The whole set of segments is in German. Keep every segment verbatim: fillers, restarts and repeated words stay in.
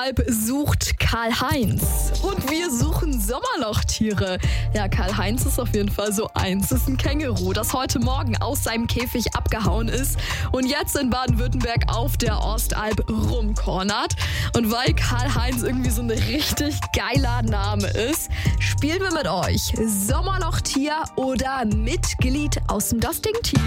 Ostalb sucht Karl-Heinz. Und wir suchen Sommerlochtiere. Ja, Karl-Heinz ist auf jeden Fall so eins. Das ist ein Känguru, das heute Morgen aus seinem Käfig abgehauen ist und jetzt in Baden-Württemberg auf der Ostalb rumkornert. Und weil Karl-Heinz irgendwie so ein richtig geiler Name ist, spielen wir mit euch Sommerlochtier oder Mitglied aus dem Dusting-Team.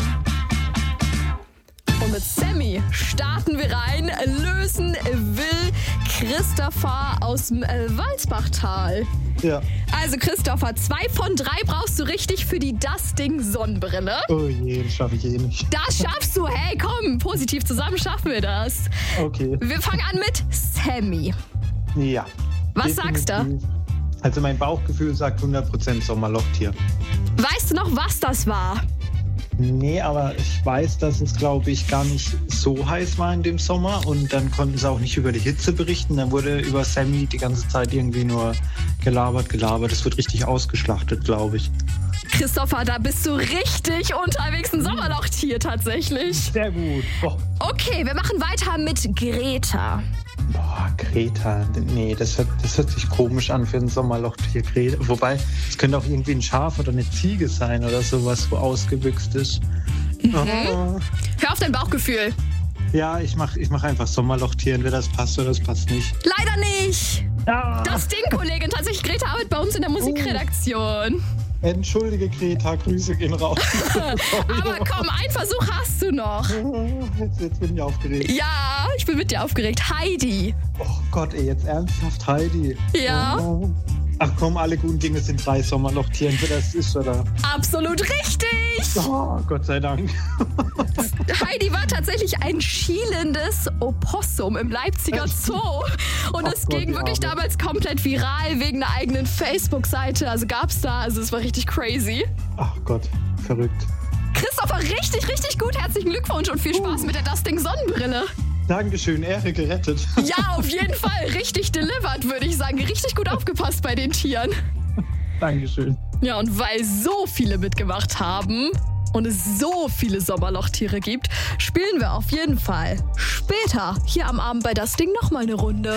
Und mit Sammy starten wir rein, lösen will Christopher aus dem äh, Walsbachtal. Ja. Also Christopher, zwei von drei brauchst du richtig für die Dusting-Sonnenbrille. Oh je, das schaffe ich eh nicht. Das schaffst du, hey komm, positiv zusammen schaffen wir das. Okay. Wir fangen an mit Sammy. Ja. Was sagst du? Also mein Bauchgefühl sagt hundert Prozent Sommerlochtier. Weißt du noch, was das war? Nee, aber ich weiß, dass es, glaube ich, gar nicht so heiß war in dem Sommer und dann konnten sie auch nicht über die Hitze berichten. Dann wurde über Sammy die ganze Zeit irgendwie nur gelabert, gelabert. Das wird richtig ausgeschlachtet, glaube ich. Christopher, da bist du richtig unterwegs, ein Sommerlochtier tatsächlich. Sehr gut. Boah. Okay, wir machen weiter mit Greta. Boah, Greta. Nee, das hört, das hört sich komisch an für ein Sommerlochtier, Greta. Wobei, es könnte auch irgendwie ein Schaf oder eine Ziege sein oder sowas, wo ausgebüxt ist. Mhm. Oh. Hör auf dein Bauchgefühl. Ja, ich mach, ich mach einfach Sommerlochtier, entweder das passt oder das passt nicht. Leider nicht. Ah. Das Ding, Kollegin, tatsächlich, Greta arbeitet bei uns in der Musikredaktion. Entschuldige, Greta, Grüße gehen raus. Aber komm, einen Versuch hast du noch. Jetzt, jetzt bin ich aufgeregt. Ja, ich bin mit dir aufgeregt. Heidi. Oh Gott, ey, jetzt ernsthaft, Heidi. Ja. Oh. Ach komm, alle guten Dinge sind drei Sommerlochtiere, entweder es ist oder... Absolut richtig. Oh, Gott sei Dank. Heidi war tatsächlich ein schielendes Opossum im Leipziger Zoo. Und Ach es Gott, ging die wirklich Arme. damals komplett viral wegen einer eigenen Facebook-Seite. Also gab's da, also es war richtig crazy. Ach Gott, verrückt. Christopher, richtig, richtig gut. Herzlichen Glückwunsch und viel Spaß Uh. mit der Dusting-Sonnenbrille. Dankeschön, Ehre gerettet. Ja, auf jeden Fall. Richtig delivered, würde ich sagen. Richtig gut aufgepasst bei den Tieren. Dankeschön. Ja, und weil so viele mitgemacht haben und es so viele Sommerlochtiere gibt, spielen wir auf jeden Fall später hier am Abend bei Dusting nochmal eine Runde.